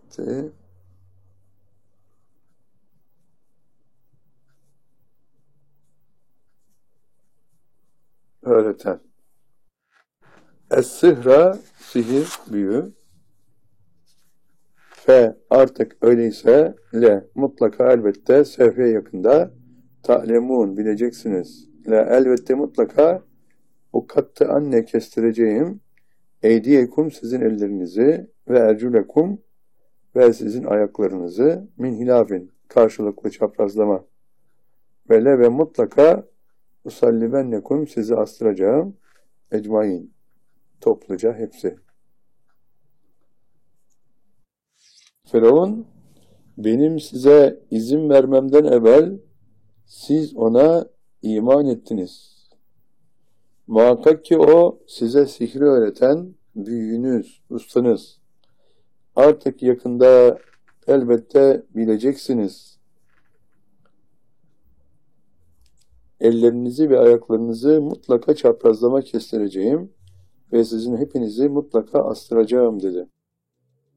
öğreten. Es-sıhra, sihir, büyü. Fe, artık öyleyse, le, mutlaka elbette, sevfe yakında, ta'lemun, bileceksiniz. Le, elbette mutlaka, o kattı anne kestireceğim, eydiyekum, sizin ellerinizi, ve erculekum, ve sizin ayaklarınızı, min hilafin, karşılıklı çaprazlama. Ve le, ve mutlaka, usallibennekum, sizi astıracağım, ecmain, topluca hepsi. Firavun, benim size izin vermemden evvel siz ona iman ettiniz. Muhakkak ki o size sihri öğreten büyüğünüz, ustanız. Artık yakında elbette bileceksiniz. Ellerinizi ve ayaklarınızı mutlaka çaprazlama kestireceğim ve sizin hepinizi mutlaka astıracağım dedi.